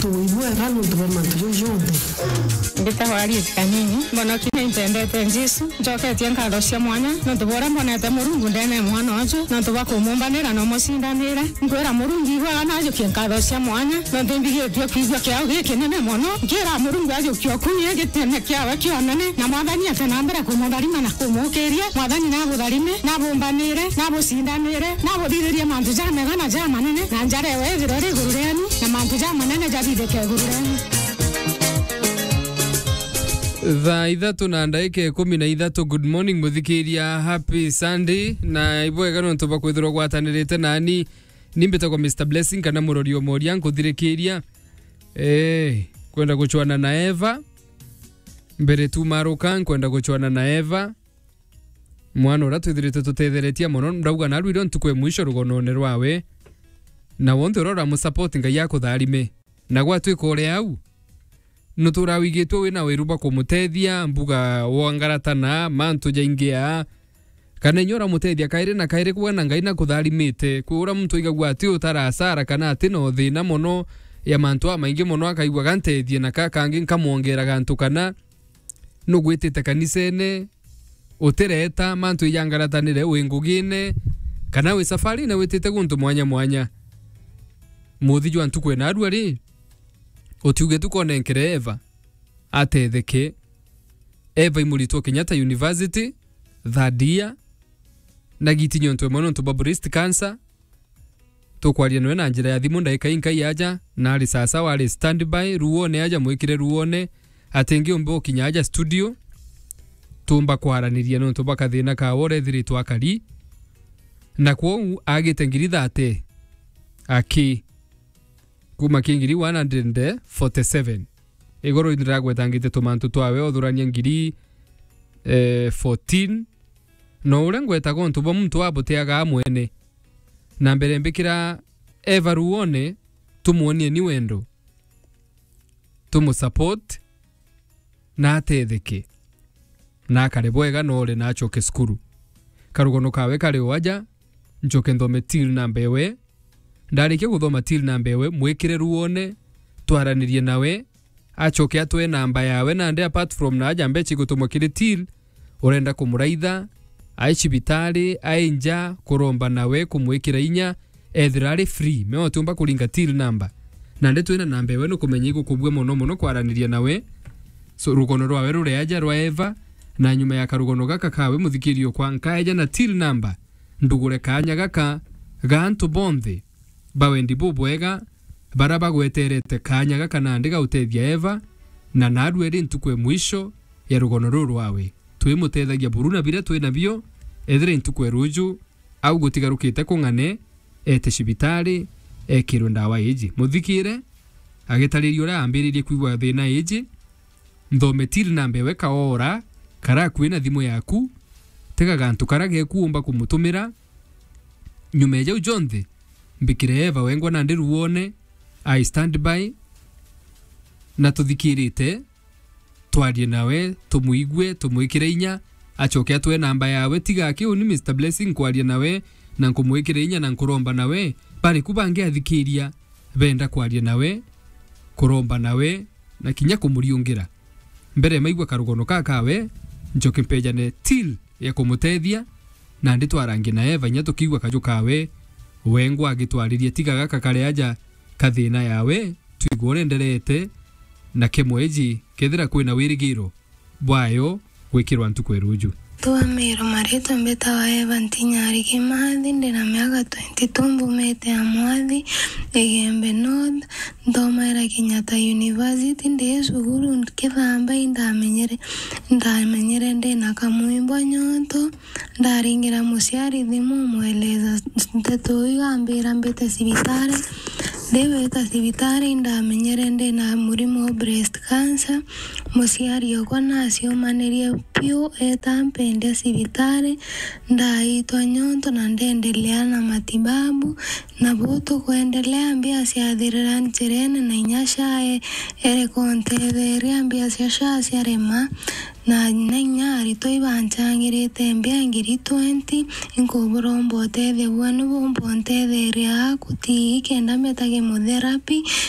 tuibwe gano tubemantu yoyonde Ndita wali kanini mbona kine intendete njisu njoke tienka dosia mwanya no tubora mbonete murungu ndene mwana wacho no tubako mumbanira no musindanira ngwera murungi wa najo kienka dosia mwanya no ndimbiye tyo kizwa kyao gikene mono ngira murungu ajo kyokuye gitene kyawe kyonene na mwathani atanambira kumudharima na kumukeria mwathani na gutharime na bumbanire na busindanire na budiririe mantu jamega na jamanene na njare wethirore gururenu na mantu jamanene jabideke gururenu. Thaa ithatu na ndaika 13. Good morning muthikiria, happy Sunday na ibwega no tuba kwithirwo gwatanirite nani nimbita kwa Mr Blessing kana murorio moria nkuthirikiria kwenda guchwana na Eva mbere tu maruka kwenda guchwana na Eva mwana ura twithirite tutetheretia mono ndauga na rwiro ntukwe mwisho rugonone rwawe na wonde urora mu support ngai yako tharime na gwatwika uri au nutura wigitwe wina wiruba kumutethia mbuga wangaratana mantu jaingia kana nyora mutethia kaire na kaire kuona ngai na kutharimite kura muntu igagwa ati utarasara kana ati no thina mono ya mantu amaingi mono akaigwa gantethie na kakangi nkamuongera gantu kana nugwitite kanisene utereta mantu yangaratanire wingugine kana we safari na witite guntu mwanya mwanya muthiju antu kwena arwari otiuge tukonenkere Eva atetheke Eva imulitwo Kenyatta University thadia na gitinyo ntwe mono ntu breast cancer tukwaria no na njira ya thimu ndaika inkai yaja na ali sasa wale standby ruone aja mwikire ruone atengi umbo kinyaja studio tumba kwaraniria no ntu bakathina ka wore thiritwa akari na kwo agitengiritha ate aki kuma kingiri 147 igoro ndiragwetangite tumantu twawe othurania ngiri 14 no urengweta gontu bo muntu abuteaga mwene na mbere mbikira Eva ruone tumuonie ni wendo tumu support na atetheke na kare bwega no ore na choke skuru karugono kawe kare waja njoke ndome til na mbewe ndarike guthoma til na mbewe mwikire ruone twaranirie nawe achoke atwe namba yawe na ndi apart from na jambe chigutumwa kire til urenda kumuraitha aicibitari ainja kuromba nawe kumwikira inya ethirari free meo tumba kuringa til namba na ndi twina namba yawe no kumenya igukubwe mono mono kwaranirie nawe so rugono rwawe rureaja rwa Eva na nyuma ya karugono gaka kawe muthikirio kwa nkaeja na til namba ndugure kanya gaka gantu bonthe bawendi bubwega baraba gweterete kanya gaka na ndiga utethia Eva na narweri ntukwe mwisho ya rugono rwawe twimutethagia buruna bire twina bio ethire ntukwe ruju au gutigarukite kungane ete cibitari ekiro ndawa iji muthikire agitaririo ra ambiririe kuigwa thina iji nthome til nambe weka ora kara kwina thimu yaku tega gantu karage kuumba kumutumira nyumeja ujonthe mbikire Eva wengwa na ndiruone I stand by na tuthikirite twarie nawe tumuigwe tumuikire inya achoke atwe namba yawe tiga ki uni Mr Blessing kwaria nawe na nkumuikire inya na nkuromba nawe bari kubange athikiria benda kwaria nawe kuromba nawe na kinya kumuriungira mbere maigwa karugono kakawe njoke mpejane til ya kumutethia na nditwarangi na Eva nya tukigwa kajukawe wengwa agitwaririe tiga gaka kare aja kathina yawe twigore nderete na kemweji kethira kwina wirigiro bwayo gwikirwa ntukwe ruju tuamiro marito mbeta wa Eva ntinyari kimathi ndina miaka 22 mbumete amwathi igembe north ndomaira Kenyatta University ndi suguru kithamba ndamenyere ndina kamwimbo nyonto ndaringira muciari thimu mweleza nteto igambira mbete cibitari ndeweta cibitari ndamenyere ndina murimo wa breast cancer muciari okwa nacio manirie pio etampende cibitari ndaitwa nyonto na ndendelea na matibabu na butu kuendelea mbia ciathirira njirene na inyashae ere kontetheria mbia cia ciarema na nyari to ibanchangirite mbia ngiri 20 inkuburombo tethia bwanu bombo ntetheria kuti kenda metage chemotherapy